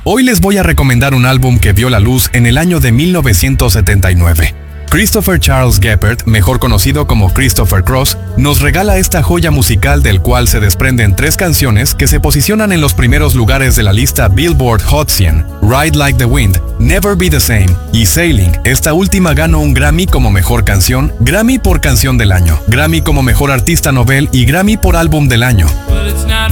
Hoy les voy a recomendar un álbum que vio la luz en el año de 1979. Christopher Charles Geppert, mejor conocido como Christopher Cross, nos regala esta joya musical del cual se desprenden 3 canciones que se posicionan en los primeros lugares de la lista Billboard Hot 100, Ride Like the Wind, Never Be the Same y Sailing. Esta última ganó un Grammy como mejor canción, Grammy por canción del año, Grammy como mejor artista novel y Grammy por álbum del año.